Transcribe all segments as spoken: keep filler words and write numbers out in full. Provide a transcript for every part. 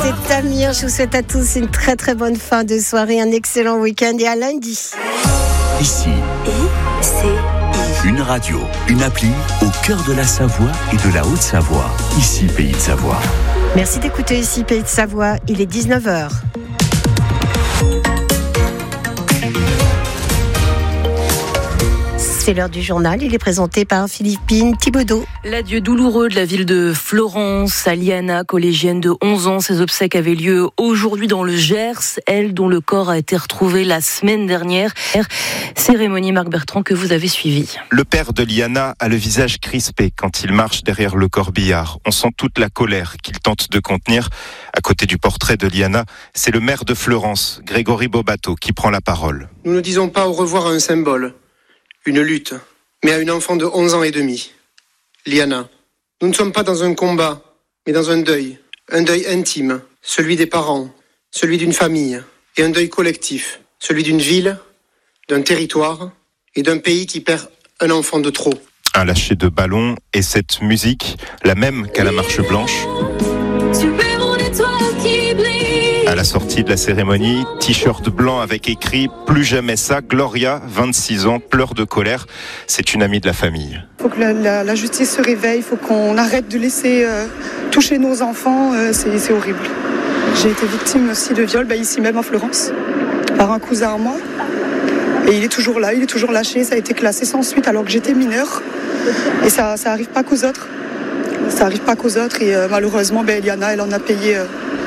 c'est Amir. Je vous souhaite à tous une très très bonne fin de soirée, un excellent week-end et à lundi. Ici, I, C, I. Une radio, une appli au cœur de la Savoie et de la Haute-Savoie. Ici, Pays de Savoie. Merci d'écouter Ici, Pays de Savoie. Il est dix-neuf heures. C'est l'heure du journal, il est présenté par Philippine Thibaudot. L'adieu douloureux de la ville de Florence à Liana, collégienne de onze ans. Ses obsèques avaient lieu aujourd'hui dans le Gers, elle dont le corps a été retrouvé la semaine dernière. Cérémonie, Marc Bertrand, que vous avez suivie. Le père de Liana a le visage crispé quand il marche derrière le corbillard. On sent toute la colère qu'il tente de contenir. À côté du portrait de Liana, c'est le maire de Florence, Grégory Bobato, qui prend la parole. Nous ne disons pas au revoir à un symbole, une lutte, mais à une enfant de onze ans et demi, Liana. Nous ne sommes pas dans un combat, mais dans un deuil. Un deuil intime, celui des parents, celui d'une famille, et un deuil collectif, celui d'une ville, d'un territoire et d'un pays qui perd un enfant de trop. Un lâcher de ballon et cette musique, la même qu'à la Marche Blanche. À la sortie de la cérémonie, t-shirt blanc avec écrit « Plus jamais ça », Gloria, vingt-six ans, pleure de colère. C'est une amie de la famille. Il faut que la, la, la justice se réveille, il faut qu'on arrête de laisser euh, toucher nos enfants, euh, c'est, c'est horrible. J'ai été victime aussi de viol, bah, ici même en Florence, par un cousin à moi. Et il est toujours là, il est toujours lâché, ça a été classé sans suite alors que j'étais mineure. Et ça ça arrive pas qu'aux autres. Ça arrive pas qu'aux autres et euh, malheureusement, bah, Eliana, elle en a payé... Euh,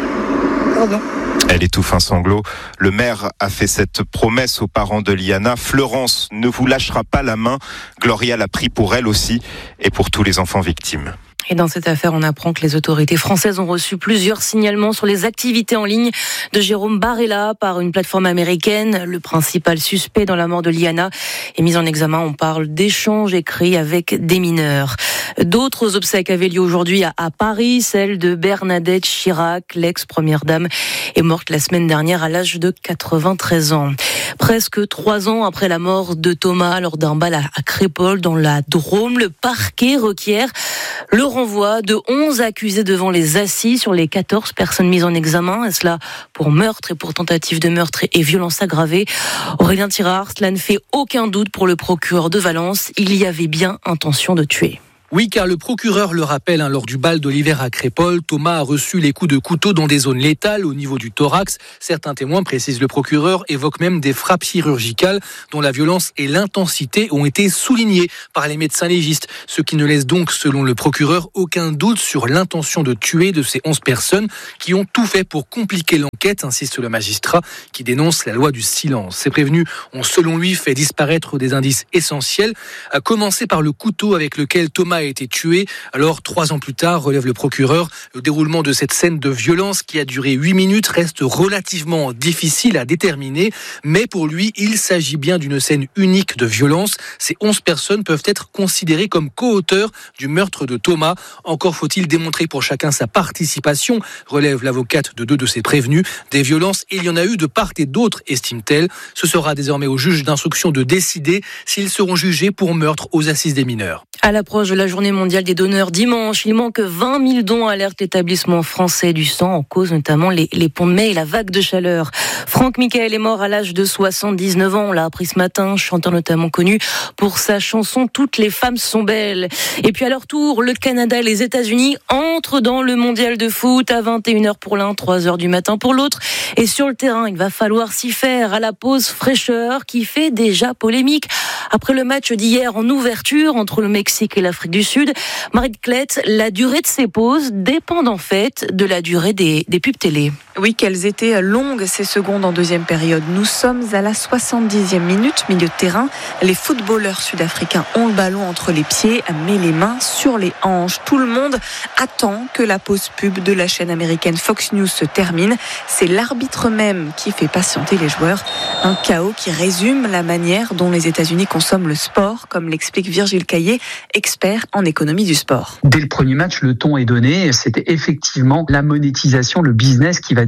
pardon. Elle étouffe un sanglot. Le maire a fait cette promesse aux parents de Liana. Florence ne vous lâchera pas la main. Gloria l'a pris pour elle aussi et pour tous les enfants victimes. Et dans cette affaire, on apprend que les autorités françaises ont reçu plusieurs signalements sur les activités en ligne de Jérôme Barella par une plateforme américaine. Le principal suspect dans la mort de Liana est mis en examen. On parle d'échanges écrits avec des mineurs. D'autres obsèques avaient lieu aujourd'hui à, à Paris. Celle de Bernadette Chirac, l'ex-première dame, est morte la semaine dernière à l'âge de quatre-vingt-treize ans. Presque trois ans après la mort de Thomas lors d'un bal à, à Crépol dans la Drôme, le parquet requiert le renvoi de onze accusés devant les assises sur les quatorze personnes mises en examen. Et cela pour meurtre et pour tentative de meurtre et violence aggravée. Aurélien Tirard, cela ne fait aucun doute pour le procureur de Valence. Il y avait bien intention de tuer. Oui, car le procureur le rappelle, hein, lors du bal d'Oliver à Crépol, Thomas a reçu les coups de couteau dans des zones létales au niveau du thorax. Certains témoins, précise le procureur, évoquent même des frappes chirurgicales dont la violence et l'intensité ont été soulignées par les médecins légistes. Ce qui ne laisse donc, selon le procureur, aucun doute sur l'intention de tuer de ces onze personnes qui ont tout fait pour compliquer l'enquête, insiste le magistrat qui dénonce la loi du silence. Ces prévenus ont, selon lui, fait disparaître des indices essentiels, à commencer par le couteau avec lequel Thomas a été tué. Alors, trois ans plus tard, relève le procureur, le déroulement de cette scène de violence qui a duré huit minutes reste relativement difficile à déterminer, mais pour lui, il s'agit bien d'une scène unique de violence. Ces onze personnes peuvent être considérées comme co-auteurs du meurtre de Thomas. Encore faut-il démontrer pour chacun sa participation, relève l'avocate de deux de ces prévenus. Des violences, il y en a eu de part et d'autre, estime-t-elle. Ce sera désormais au juge d'instruction de décider s'ils seront jugés pour meurtre aux assises des mineurs. À l'approche de la journée mondiale des donneurs dimanche, il manque vingt mille dons, alerte l'établissement français du sang, en cause notamment les, les ponts de mai et la vague de chaleur. Franck Michael est mort à l'âge de soixante-dix-neuf ans, on l'a appris ce matin, chanteur notamment connu pour sa chanson « Toutes les femmes sont belles ». Et puis à leur tour, le Canada et les États-Unis entrent dans le mondial de foot à vingt et une heures pour l'un, trois heures du matin pour l'autre. Et sur le terrain, il va falloir s'y faire à la pause fraîcheur qui fait déjà polémique. Après le match d'hier en ouverture entre le Mexique et l'Afrique du Sud, Marie Clette, la durée de ces pauses dépend en fait de la durée des, des pubs télé. Oui, qu'elles étaient longues ces secondes en deuxième période. Nous sommes à la soixante-dixième minute, milieu de terrain. Les footballeurs sud-africains ont le ballon entre les pieds, mais les mains sur les hanches. Tout le monde attend que la pause pub de la chaîne américaine Fox News se termine. C'est l'arbitre même qui fait patienter les joueurs. Un chaos qui résume la manière dont les États-Unis consomment le sport, comme l'explique Virgile Caillé, expert en économie du sport. Dès le premier match, le ton est donné. C'était effectivement la monétisation, le business qui va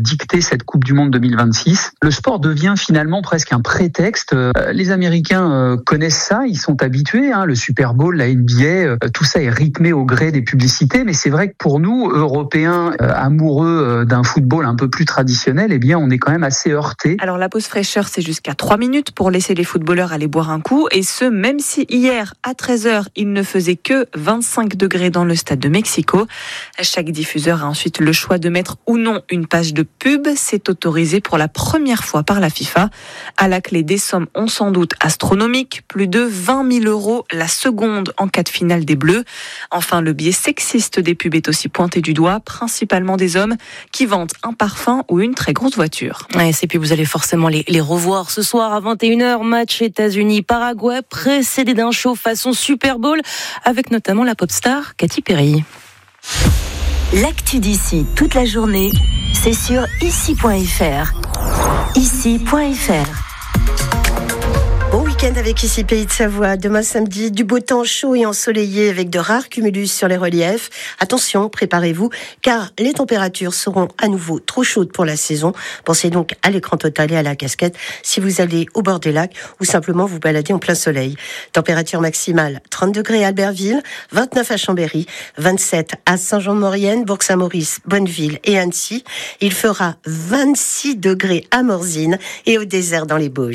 dicter cette Coupe du Monde deux mille vingt-six. Le sport devient finalement presque un prétexte. Euh, les Américains euh, connaissent ça, ils sont habitués. Hein, le Super Bowl, la N B A, euh, tout ça est rythmé au gré des publicités. Mais c'est vrai que pour nous, Européens euh, amoureux euh, d'un football un peu plus traditionnel, eh bien, on est quand même assez heurtés. Alors la pause fraîcheur, c'est jusqu'à trois minutes pour laisser les footballeurs aller boire un coup. Et ce, même si hier, à treize heures, il ne faisait que vingt-cinq degrés dans le stade de Mexico. Chaque diffuseur a ensuite le choix de mettre ou non une page de pub. C'est autorisé pour la première fois par la FIFA. À la clé, des sommes ont sans doute astronomiques. Plus de vingt mille euros la seconde en cas de finale des Bleus. Enfin, le biais sexiste des pubs est aussi pointé du doigt, principalement des hommes qui vendent un parfum ou une très grosse voiture. Ouais, et puis vous allez forcément les, les revoir ce soir à vingt et une heures. Match États-Unis-Paraguay, précédé d'un show façon Super Bowl, avec notamment la pop star Katy Perry. L'actu d'ici toute la journée, c'est sur ici point f r. ici point f r. Bon week-end avec ici Pays de Savoie. Demain samedi, du beau temps chaud et ensoleillé avec de rares cumulus sur les reliefs. Attention, préparez-vous, car les températures seront à nouveau trop chaudes pour la saison. Pensez donc à l'écran total et à la casquette si vous allez au bord des lacs ou simplement vous balader en plein soleil. Température maximale trente degrés à Albertville, vingt-neuf à Chambéry, vingt-sept à Saint-Jean-de-Maurienne, Bourg-Saint-Maurice, Bonneville et Annecy. Il fera vingt-six degrés à Morzine et au désert dans les Bauges.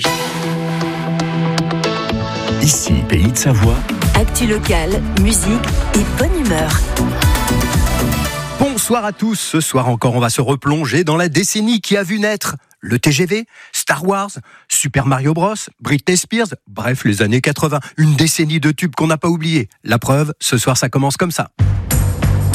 Ici, Pays de Savoie. Actu locale, musique et bonne humeur. Bonsoir à tous. Ce soir encore, on va se replonger dans la décennie qui a vu naître le T G V, Star Wars, Super Mario Bros, Britney Spears, bref, les années quatre-vingts. Une décennie de tubes qu'on n'a pas oublié. La preuve, ce soir, ça commence comme ça.